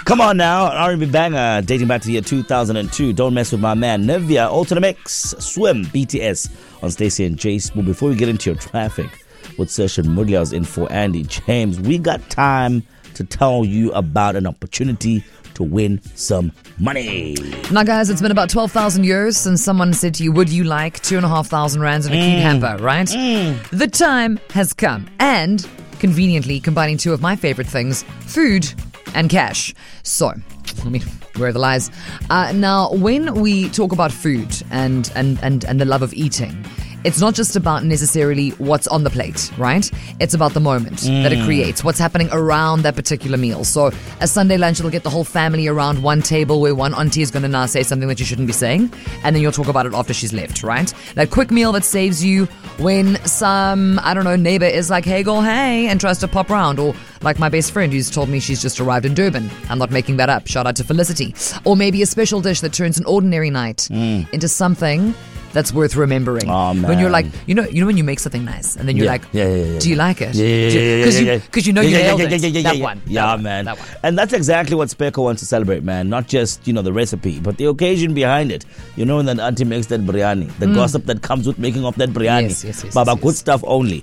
Come on now, an R&B banger dating back to the year 2002. Don't Mess With My Man. Nivea, Ultimate Mix, Swim, BTS on Stacey and Jace. Well, before we get into your traffic, with Session Mudlia's in for Andy James, we got time to tell you about an opportunity to win some money. Now, guys, it's been about 12,000 years since someone said to you, would you like 2,500 rands in a key hamper, right? The time has come. And conveniently combining two of my favorite things, food and cash. So, where are the lies? Now, when we talk about food and the love of eating, it's not just about necessarily what's on the plate, right? It's about the moment that it creates, what's happening around that particular meal. So a Sunday lunch will get the whole family around one table where one auntie is going to now say something that you shouldn't be saying, and then you'll talk about it after she's left, right? That quick meal that saves you when some, neighbor is like, hey girl, hey, and tries to pop round, or like my best friend who's told me she's just arrived in Durban. I'm not making that up. Shout out to Felicity. Or maybe a special dish that turns an ordinary night into something that's worth remembering. Oh, man. When you're like, when you make something nice, and then you're like, do you like it? Because you nailed it. That one. Man. That one. And that's exactly what Speco wants to celebrate, man. Not just, the recipe, but the occasion behind it. When that auntie makes that biryani, the gossip that comes with making of that biryani. Yes. Baba, good stuff only.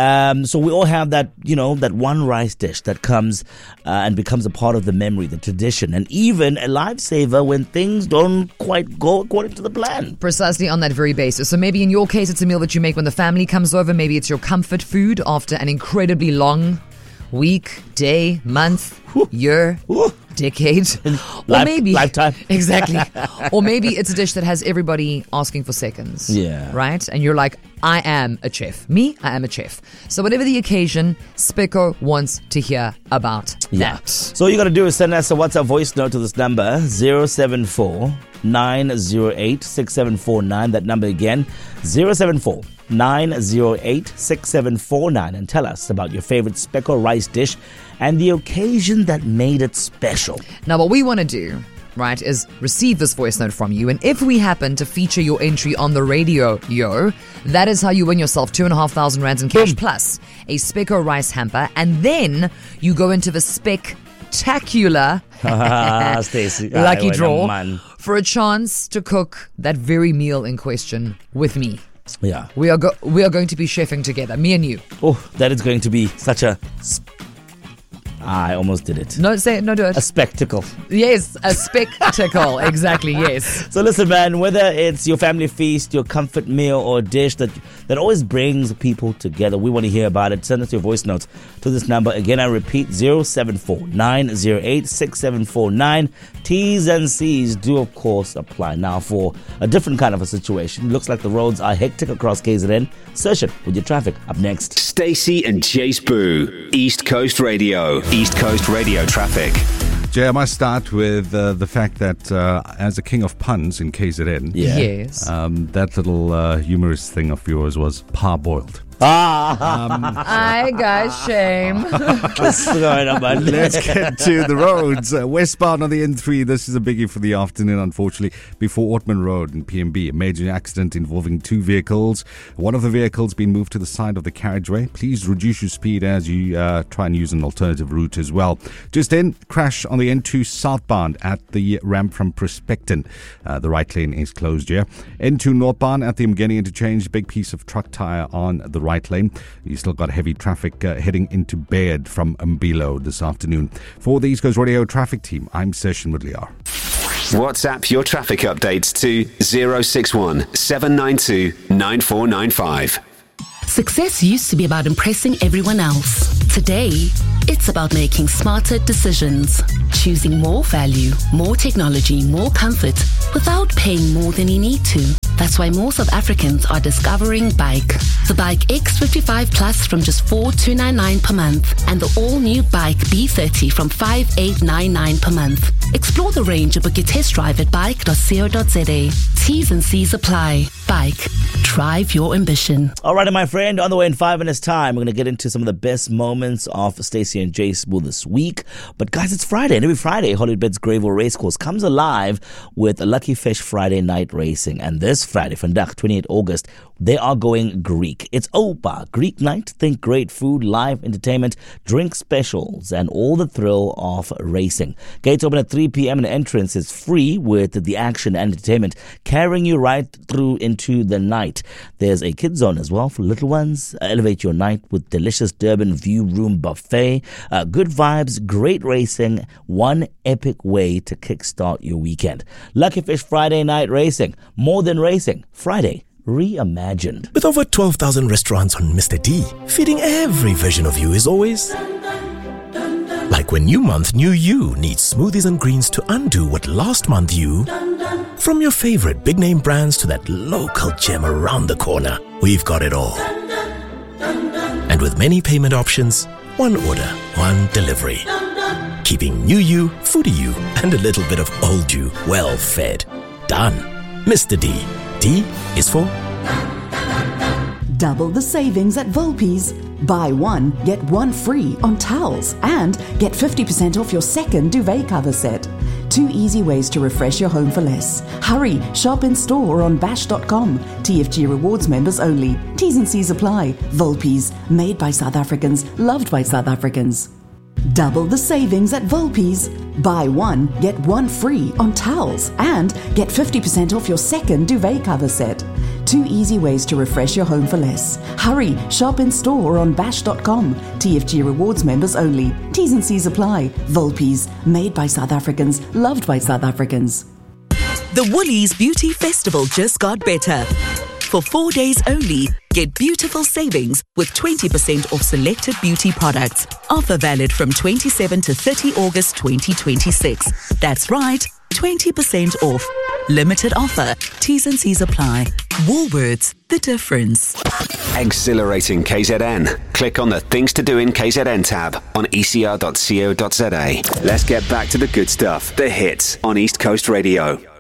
So we all have that, that one rice dish that comes and becomes a part of the memory, the tradition, and even a lifesaver when things don't quite go according to the plan. Precisely on that very basis. So maybe in your case, it's a meal that you make when the family comes over. Maybe it's your comfort food after an incredibly long week, day, month, year, decade, or maybe lifetime. Exactly. Or maybe it's a dish that has everybody asking for seconds. Yeah. Right? And you're like, I am a chef. I am a chef. So whatever the occasion, Speco wants to hear about that. So all you got to do is send us a WhatsApp voice note to this number, 074-908-6749. That number again, 074-908-6749, and tell us about your favorite Speco rice dish and the occasion that made it special. Now, what we want to do, right, is receive this voice note from you, and if we happen to feature your entry on the radio, that is how you win yourself 2,500 rands in cash plus a Speco rice hamper, and then you go into the spectacular lucky draw for a chance to cook that very meal in question with me. Yeah, we are going to be chefing together, me and you. Oh, that is going to be such a I almost did it. Do it. A spectacle. Yes, a spectacle. Exactly, yes. So listen, man, whether it's your family feast, your comfort meal, or a dish that always brings people together, we want to hear about it. Send us your voice notes to this number. Again, I repeat, 074-908-6749. T's and C's do, of course, apply. Now, for a different kind of a situation, looks like the roads are hectic across KZN. Session with your traffic up next. Stacey and Jace Boo, East Coast Radio. East Coast Radio traffic. Jay, I must start with the fact that as a king of puns in KZN, yes, that little humorous thing of yours was parboiled. I got shame. What's going on, man? Let's get to the roads. Westbound on the N3, this is a biggie for the afternoon, unfortunately. Before Ortman Road in PMB, a major accident involving two vehicles. One of the vehicles being moved to the side of the carriageway. Please reduce your speed as you try and use an alternative route as well. Just in, crash on the N2 southbound at the ramp from Prospecton. The right lane is closed here. N2 northbound at the Mgeni interchange, big piece of truck tire on the right lane. You still got heavy traffic heading into Baird from Mbilo this afternoon. For the East Coast Radio traffic team, I'm Session Mudliar. WhatsApp your traffic updates to 061 792 9495. Success used to be about impressing everyone else. Today, it's about making smarter decisions. Choosing more value, more technology, more comfort, without paying more than you need to. That's why more South Africans are discovering Bike. The Bike X55 Plus from just 4,299 per month, and the all-new Bike B30 from 5,899 per month. Explore the range and book your test drive at bike.co.za. T's and C's apply. Bike. Drive your ambition. All right, my friend, on the way in 5 minutes' time, we're going to get into some of the best moments of Stacey and Jace this week. But guys, it's Friday, and every Friday, Hollywood Bed's Greyville Racecourse comes alive with a Lucky Fish Friday night racing. And this this Friday, vandag, 28 August, they are going Greek. It's OPA, Greek night. Think great food, live entertainment, drink specials, and all the thrill of racing. Gates open at 3 p.m. and entrance is free with the action and entertainment carrying you right through into the night. There's a kids zone as well for little ones. Elevate your night with delicious Durban View Room buffet. Good vibes, great racing, one epic way to kickstart your weekend. Lucky Fish Friday night racing. More than racing. Friday reimagined. With over 12,000 restaurants on Mr. D, feeding every version of you is always... Like when new month, new you needs smoothies and greens to undo what last month you... From your favorite big name brands to that local gem around the corner, we've got it all. And with many payment options, one order, one delivery. Keeping new you, foodie you, and a little bit of old you well fed. Done. Mr. D. D is for... Double the savings at Volpi's. Buy one, get one free on towels and get 50% off your second duvet cover set. 2 easy ways to refresh your home for less. Hurry, shop in store or on bash.com. TFG Rewards members only. T's and C's apply. Volpi's, made by South Africans, loved by South Africans. Double the savings at Volpi's. Buy one, get one free on towels and get 50% off your second duvet cover set. 2 easy ways to refresh your home for less. Hurry, shop in store or on bash.com. TFG Rewards members only. T's and C's apply. Volpi's, made by South Africans, loved by South Africans. The Woolies Beauty Festival just got better. For 4 days only, get beautiful savings with 20% off selected beauty products. Offer valid from 27 to 30 August 2026. That's right, 20% off. Limited offer. T's and C's apply. Woolworths, the difference. Exhilarating KZN. Click on the Things to Do in KZN tab on ecr.co.za. Let's get back to the good stuff, the hits on East Coast Radio.